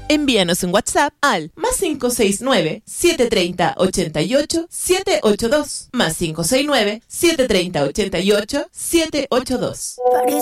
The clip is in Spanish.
Envíanos un WhatsApp al +569 730 88 782 +569 730 88 782.